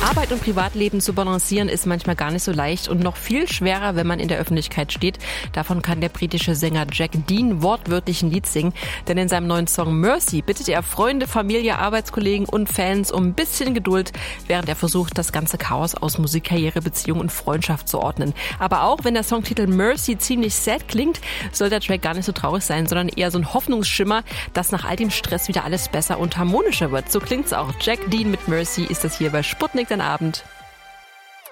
Arbeit und Privatleben zu balancieren ist manchmal gar nicht so leicht und noch viel schwerer, wenn man in der Öffentlichkeit steht. Davon kann der britische Sänger Jack Dean wortwörtlich ein Lied singen. Denn in seinem neuen Song Mercy bittet er Freunde, Familie, Arbeitskollegen und Fans um ein bisschen Geduld, während er versucht, das ganze Chaos aus Musik, Karriere, Beziehung und Freundschaft zu ordnen. Aber auch wenn der Songtitel Mercy ziemlich sad klingt, soll der Track gar nicht so traurig sein, sondern eher so ein Hoffnungsschimmer, dass nach all dem Stress wieder alles besser und harmonischer wird. So klingt's auch. Jack Dean mit Mercy ist das hier bei Sputnik, dein Abend.